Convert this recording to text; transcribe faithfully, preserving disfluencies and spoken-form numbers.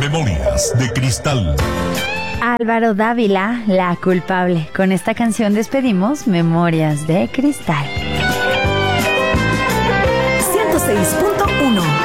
Memorias de Cristal. Álvaro Dávila, La Culpable. Con esta canción despedimos Memorias de Cristal. ciento seis punto